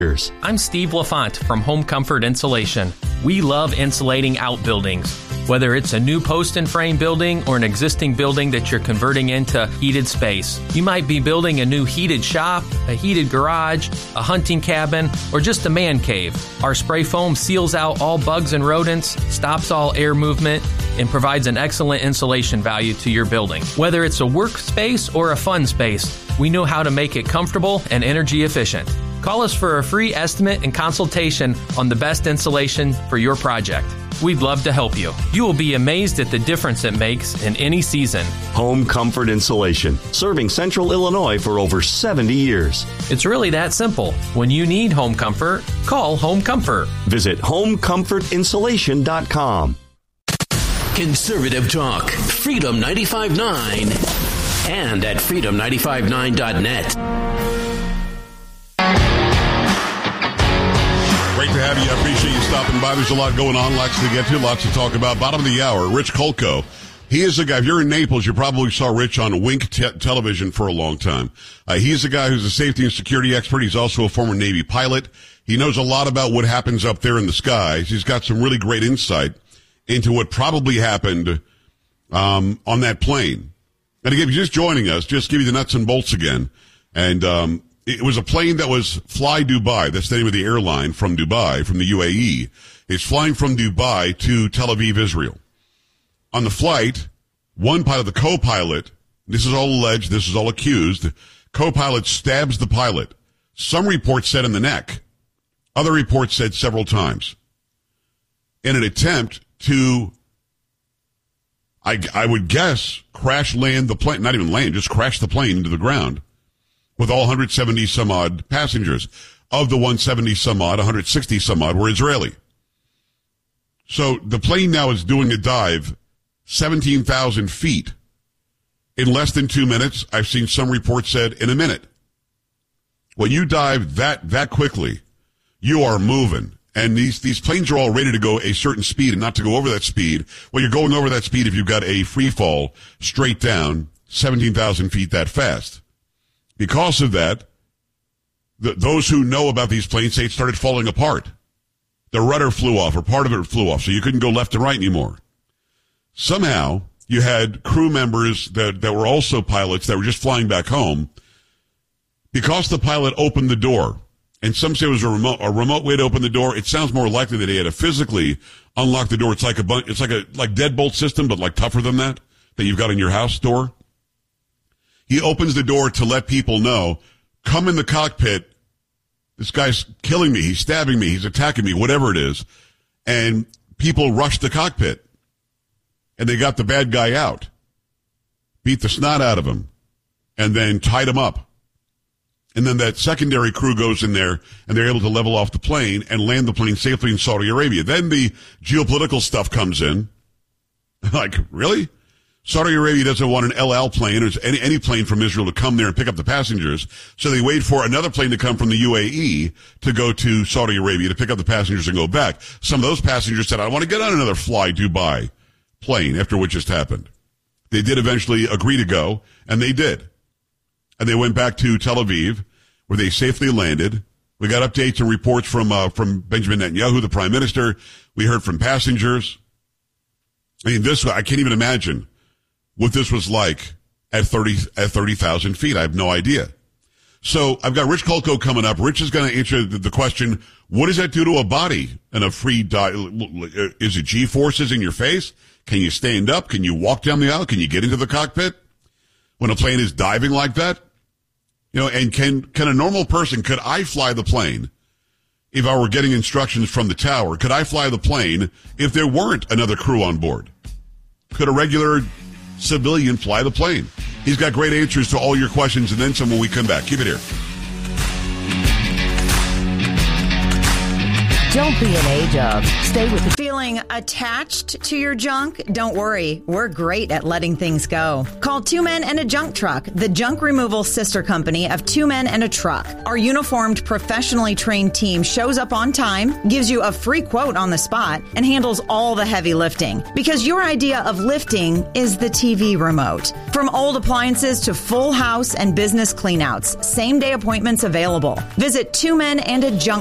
I'm Steve LaFont from Home Comfort Insulation. We love insulating outbuildings. Whether it's a new post and frame building or an existing building that you're converting into heated space. You might be building a new heated shop, a heated garage, a hunting cabin, or just a man cave. Our spray foam seals out all bugs and rodents, stops all air movement, and provides an excellent insulation value to your building. Whether it's a workspace or a fun space, we know how to make it comfortable and energy efficient. Call us for a free estimate and consultation on the best insulation for your project. We'd love to help you. You will be amazed at the difference it makes in any season. Home Comfort Insulation, serving Central Illinois for over 70 years. It's really that simple. When you need home comfort, call Home Comfort. Visit homecomfortinsulation.com. Conservative talk, Freedom 95.9, and at freedom959.net. Great to have you. I appreciate you stopping by. There's a lot going on, lots to get to, lots to talk about. Bottom of the hour, Rich Kolko. He is a guy, if you're in Naples, you probably saw Rich on Wink television for a long time. He's a guy who's a safety and security expert. He's also a former Navy pilot. He knows a lot about what happens up there in the skies. He's got some really great insight into what probably happened on that plane. And again, if you're just joining us, just give you the nuts and bolts again. And it was a plane that was Fly Dubai. That's the name of the airline from Dubai, from the UAE. It's flying from Dubai to Tel Aviv, Israel. On the flight, one pilot, the co-pilot, this is all alleged, this is all accused, co-pilot stabs the pilot. Some reports said in the neck. Other reports said several times. In an attempt to, I would guess, crash land the plane, not even land, just crash the plane into the ground with all 170 some odd passengers. Of the 170 some odd, 160 some odd were Israeli. So the plane now is doing a dive 17,000 feet in less than 2 minutes. I've seen some reports said in a minute. When you dive that quickly, you are moving. And these planes are all ready to go a certain speed and not to go over that speed. Well, you're going over that speed if you've got a free fall straight down 17,000 feet that fast. Because of that, those who know about these planes say it started falling apart. The rudder flew off, or part of it flew off, so you couldn't go left and right anymore. Somehow, you had crew members that were also pilots that were just flying back home. Because the pilot opened the door, and some say it was a remote way to open the door, it sounds more likely that he had to physically unlock the door. It's like a deadbolt system, but like tougher than that you've got in your house door. He opens the door to let people know, come in the cockpit. This guy's killing me. He's stabbing me. He's attacking me, whatever it is. And people rush the cockpit. And they got the bad guy out, beat the snot out of him, and then tied him up. And then that secondary crew goes in there, and they're able to level off the plane and land the plane safely in Saudi Arabia. Then the geopolitical stuff comes in. Like, really? Saudi Arabia doesn't want an El Al plane or any plane from Israel to come there and pick up the passengers. So they wait for another plane to come from the UAE to go to Saudi Arabia to pick up the passengers and go back. Some of those passengers said, I want to get on another Fly Dubai plane after what just happened. They did eventually agree to go, and they did. And they went back to Tel Aviv, where they safely landed. We got updates and reports from Benjamin Netanyahu, the prime minister. We heard from passengers. I mean, I can't even imagine what this was like at 30,000 feet. I have no idea. So I've got Rich Kolko coming up. Rich is going to answer the question, what does that do to a body in a free dive? Is it G-forces in your face? Can you stand up? Can you walk down the aisle? Can you get into the cockpit when a plane is diving like that? You know, and can a normal person, could I fly the plane if I were getting instructions from the tower? Could I fly the plane if there weren't another crew on board? Could a regular civilian fly the plane? He's got great answers to all your questions, and then some when we come back. Keep it here. Don't be an age of. Stay with the Feeling attached to your junk? Don't worry. We're great at letting things go. Call Two Men and a Junk Truck, the junk removal sister company of Two Men and a Truck. Our uniformed, professionally trained team shows up on time, gives you a free quote on the spot, and handles all the heavy lifting. Because your idea of lifting is the TV remote. From old appliances to full house and business cleanouts, same-day appointments available. Visit Two Men and a Junk